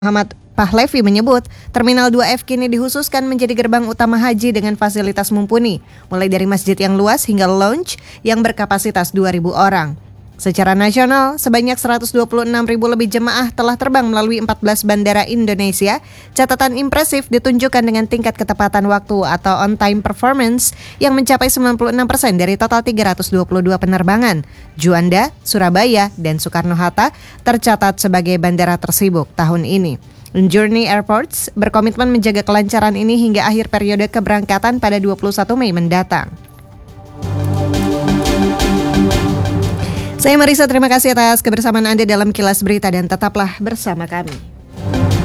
Muhammad Pahlevi menyebut, Terminal 2F kini dikhususkan menjadi gerbang utama haji dengan fasilitas mumpuni, mulai dari masjid yang luas hingga lounge yang berkapasitas 2.000 orang. Secara nasional, sebanyak 126.000 lebih jemaah telah terbang melalui 14 bandara Indonesia. Catatan impresif ditunjukkan dengan tingkat ketepatan waktu atau on-time performance yang mencapai 96% dari total 322 penerbangan. Juanda, Surabaya, dan Soekarno-Hatta tercatat sebagai bandara tersibuk tahun ini. Journey Airports berkomitmen menjaga kelancaran ini hingga akhir periode keberangkatan pada 21 Mei mendatang. Saya Marisa, terima kasih atas kebersamaan Anda dalam Kilas Berita dan tetaplah bersama kami.